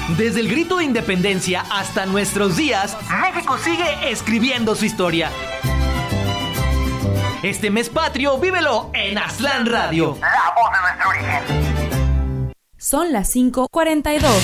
Desde el grito de independencia hasta nuestros días, México sigue escribiendo su historia. Este mes patrio, vívelo en Aztlán Radio. La voz de nuestro origen. Son las 5:42.